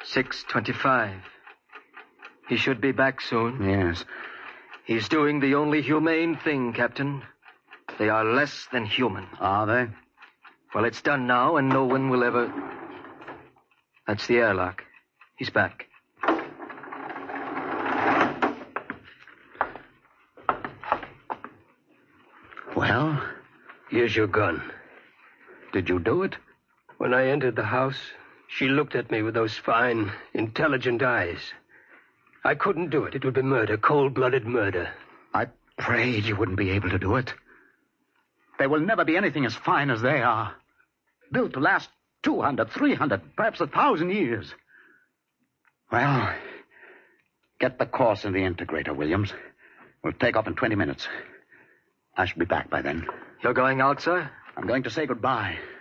6:25. He should be back soon. Yes. He's doing the only humane thing, Captain. They are less than human. Are they? Well, it's done now, and no one will ever... That's the airlock. He's back. Well? Here's your gun. Did you do it? When I entered the house, she looked at me with those fine, intelligent eyes. I couldn't do it. It would be murder, cold-blooded murder. I prayed you wouldn't be able to do it. There will never be anything as fine as they are. Built to last 200, 300, perhaps 1,000 years. Well, get the course in the integrator, Williams. We'll take off in 20 minutes. I shall be back by then. You're going out, sir? I'm going to say goodbye.